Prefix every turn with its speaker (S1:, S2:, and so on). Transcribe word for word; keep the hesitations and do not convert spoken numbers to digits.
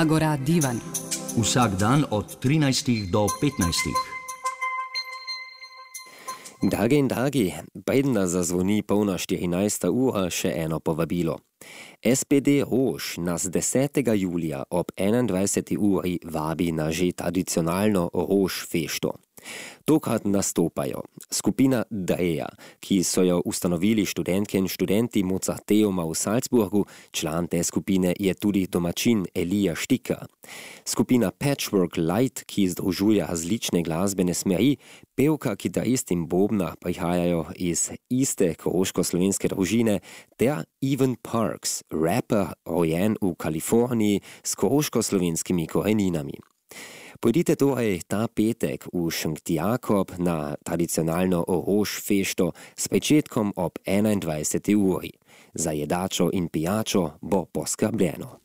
S1: Agora Divan.
S2: Vsak dan od trinajstih do petnajstih.
S3: Drage in dragi, bejda zazvoni polna štirinajsta ura še eno povabilo. S P D Rož nas desetega julija ob enaindvajseti uri vabi na že tradicionalno Rož fešto. Tokrat nastopajo skupina Dreja, ki so jo ustanovili študentke in študenti Mozarteuma v Salzburgu, član te skupine je tudi domačin Elija Štika. Skupina Patchwork Light, ki združuje različne glasbene smeri, pevka, kitarist in bobna prihajajo iz iste koroško-slovenske družine, ter Evan Parks, rapper, rojen v Kaliforniji s koroško-slovenskimi koreninami. Pojdite torej ta petek v Šentjakob na tradicionalno Rož fešto s pričetkom ob enaindvajseti uri. Za jedačo in pijačo bo poskrbljeno.